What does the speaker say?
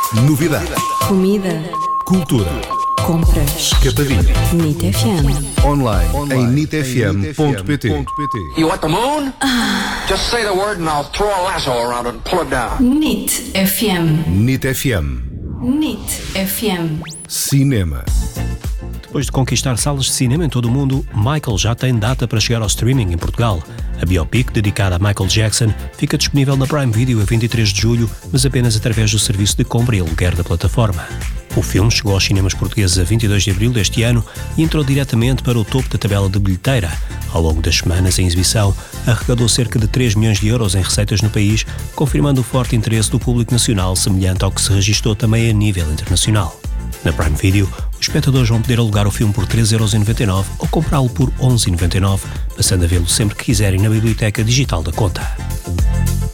Novidade. Comida. Cultura. Compras. Capadinha. NIT FM. Online em nitfm.pt. You want the moon? Just say the word and I'll throw a lasso around it and pull it down. NIT FM. NIT FM. NIT FM. Cinema. Depois de conquistar salas de cinema em todo o mundo, Michael já tem data para chegar ao streaming em Portugal. A biopic dedicada a Michael Jackson fica disponível na Prime Video a 23 de julho, mas apenas através do serviço de compra e aluguer da plataforma. O filme chegou aos cinemas portugueses a 22 de abril deste ano e entrou diretamente para o topo da tabela de bilheteira. Ao longo das semanas em exibição, arrecadou cerca de 3 milhões de euros em receitas no país, confirmando o forte interesse do público nacional, semelhante ao que se registou também a nível internacional. Na Prime Video, os espectadores vão poder alugar o filme por 3,99€ ou comprá-lo por 11,99€, passando a vê-lo sempre que quiserem na biblioteca digital da conta.